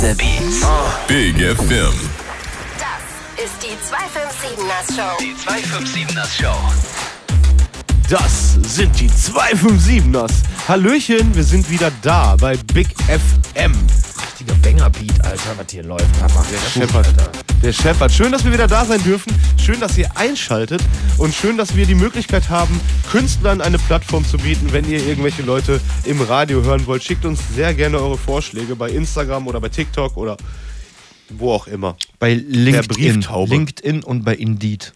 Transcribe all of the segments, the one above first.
the Beats. Big FM. Das ist die 257ers Show. Die 257ers Show. Das sind die 257ers. Hallöchen, wir sind wieder da bei Big FM. Richtiger Banger-Beat, Alter, was hier läuft. Der scheppert. Schön, dass wir wieder da sein dürfen. Schön, dass ihr einschaltet. Und schön, dass wir die Möglichkeit haben, Künstlern eine Plattform zu bieten. Wenn ihr irgendwelche Leute im Radio hören wollt, schickt uns sehr gerne eure Vorschläge bei Instagram oder bei TikTok oder wo auch immer. Bei LinkedIn, Brieftaube. LinkedIn und bei Indeed.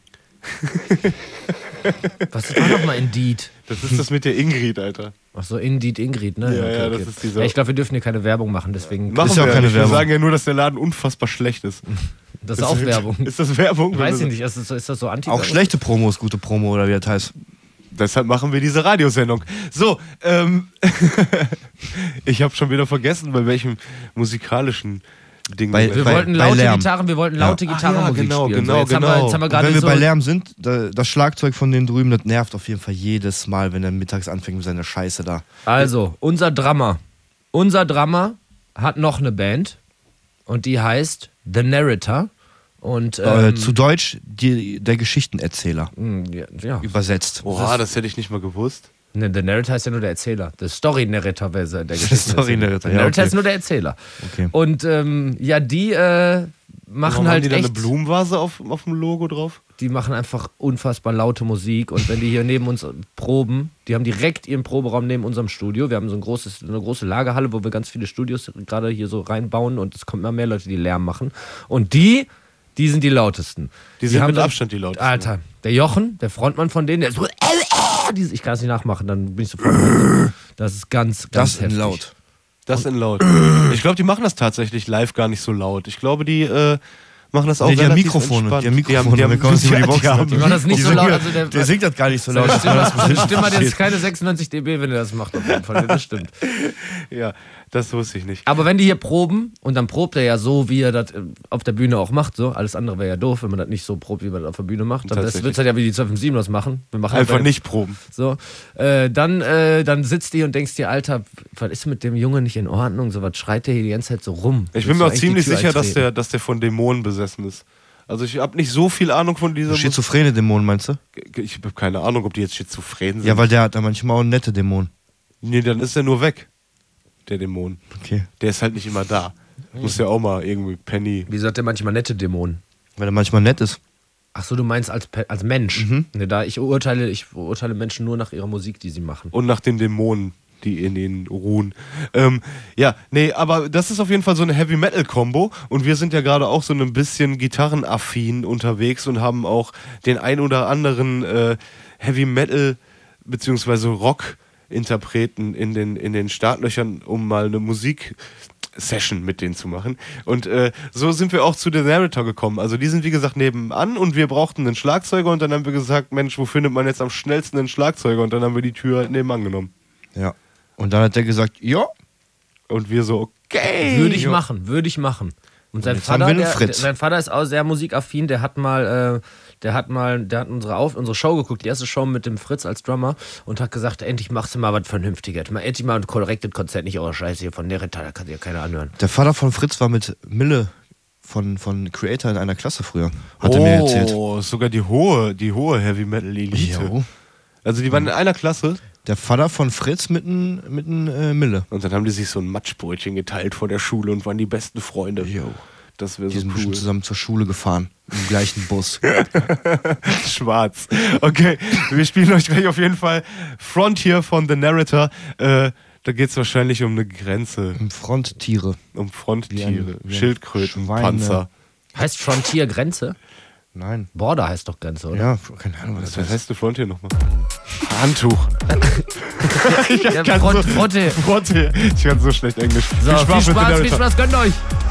Was war nochmal Indeed? Das ist das mit der Ingrid, Alter. Achso, Indeed Ingrid, ne? Ja, das ist diese. Ja, ich glaube, wir dürfen hier keine Werbung machen, deswegen. Machen Ist ja wir auch keine nicht. Wir Werbung. sagen ja nur, dass der Laden unfassbar schlecht ist. Das ist auch Werbung. Ist das Werbung? Weiß ich nicht, ist das so anti Auch schlechte Promo ist gute Promo, oder wie das heißt. Deshalb machen wir diese Radiosendung. So, ich habe schon wieder vergessen, bei welchem musikalischen Ding. Wir wollten laute Gitarrenmusik genau, spielen. genau, Jetzt haben wir gerade Wenn wir so bei Lärm sind, das Schlagzeug von den drüben, das nervt auf jeden Fall jedes Mal, wenn er mittags anfängt mit seiner Scheiße da. Also, unser Drummer hat noch eine Band und die heißt The Narrator. Und, Zu Deutsch der Geschichtenerzähler. ja. Übersetzt. Oha, das hätte ich nicht mal gewusst. Ne, der Narrator heißt ja nur der Erzähler. Der Story-Narrator wäre der Geschichte. Story-Narrator, Der ja, Narrator okay. ist nur der Erzähler. Okay. Und die machen Warum halt haben die da echt... eine Blumenvase auf dem Logo drauf? Die machen einfach unfassbar laute Musik. Und wenn die hier neben uns proben, die haben direkt ihren Proberaum neben unserem Studio. Wir haben so eine große Lagerhalle, wo wir ganz viele Studios gerade hier so reinbauen. Und es kommen immer mehr Leute, die Lärm machen. Und die sind die lautesten. Die sind haben mit so- Abstand die lautesten. Alter, der Jochen, der Frontmann von denen, der ist so... Ich kann es nicht nachmachen, dann bin ich sofort... Das ist ganz Das ist heftig. laut. Das in laut. Ich glaube, die machen das tatsächlich live gar nicht so laut. Ich glaube, die machen das auch Nee, die haben relativ Mikrofone. entspannt. Die haben Mikrofone, dann kommen sie über die ja, Boxen. die haben- Die machen das nicht so laut. Also Der singt das gar nicht so laut. Seine Stimme hat jetzt keine 96 dB, wenn er das macht, auf jeden Fall. Das stimmt. Ja, das wusste ich nicht. Aber wenn die hier proben, und dann probt er ja so, wie er das auf der Bühne auch macht, so. Alles andere wäre ja doof, wenn man das nicht so probt, wie man das auf der Bühne macht. Dann Tatsächlich. wird es halt ja wie die 257ers machen. Wir machen Einfach halt nicht proben. so. Dann sitzt die und denkst dir, Alter, was ist mit dem Junge nicht in Ordnung? So was schreit der hier die ganze Zeit so rum. Ich bin mir auch Willst du ziemlich eigentlich die Tür sicher, eintreten? dass der von Dämonen besessen ist. Also ich habe nicht so viel Ahnung von dieser Schizophrene Dämonen, meinst du? Ich habe keine Ahnung, ob die jetzt schizophren sind. Ja, weil der hat da manchmal auch nette Dämonen. Nee, dann ist er nur weg. Der Dämon. Okay. Der ist halt nicht immer da. Muss ja auch mal irgendwie Penny. Wie sagt der manchmal nette Dämonen? Weil er manchmal nett ist. Ach so, du meinst als Mensch. Ne, ich urteile Menschen nur nach ihrer Musik, die sie machen. Und nach den Dämonen, die in ihnen ruhen. Aber das ist auf jeden Fall so eine Heavy-Metal-Kombo. Und wir sind ja gerade auch so ein bisschen gitarrenaffin unterwegs und haben auch den ein oder anderen Heavy-Metal- bzw. Rock-Interpreten in den Startlöchern, um mal eine Musik-Session mit denen zu machen. Und so sind wir auch zu The Narrator gekommen. Also die sind, wie gesagt, nebenan und wir brauchten einen Schlagzeuger und dann haben wir gesagt, Mensch, wo findet man jetzt am schnellsten einen Schlagzeuger? Und dann haben wir die Tür halt nebenan genommen. Ja. Und dann hat der gesagt, ja. Und wir so, okay. Würde ich machen. Und sein jetzt haben Vater, wir den Fritz. sein Vater ist auch sehr musikaffin, der hat unsere Show geguckt, die erste Show mit dem Fritz als Drummer und hat gesagt, endlich machst du mal was Vernünftiges. Endlich mal ein korrektes Konzert, nicht eure Scheiße hier von Narrator, da kann sich ja keiner anhören. Der Vater von Fritz war mit Mille von Creator in einer Klasse früher. Hat er mir erzählt. Oh, sogar die hohe Heavy-Metal-Elite. Jo. Also die waren in einer Klasse Der Vater von Fritz mit Mille. und dann haben die sich so ein Matschbrötchen geteilt vor der Schule und waren die besten Freunde. Jo. Das wäre Die so sind cool. bestimmt zusammen zur Schule gefahren. Im gleichen Bus. Schwarz. Okay, wir spielen euch gleich auf jeden Fall Frontier von The Narrator. Da geht es wahrscheinlich um eine Grenze, Fronttiere. um Fronttiere, wie ein Schildkröten, Schweine. Panzer. Heißt Frontier Grenze? Nein. Border heißt doch Grenze, oder? Ja, keine Ahnung, was das Was heißt. heißt du Frontier nochmal? Handtuch. Ja, Frontier. Frontier. Ich kann so schlecht Englisch. So, viel mit The Spaß, Narrator. gönnt euch!